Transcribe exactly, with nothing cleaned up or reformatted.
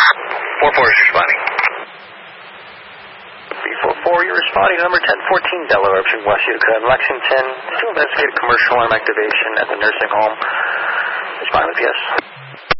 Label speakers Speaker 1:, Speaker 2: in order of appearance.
Speaker 1: four four is responding.
Speaker 2: three four four, you're responding to number ten fourteen Delaware between West Utica and Lexington to investigate a commercial arm activation at the nursing home. Respond with yes.